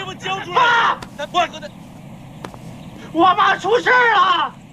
么交出来？ 爸， 咱配合的。 我妈出事了！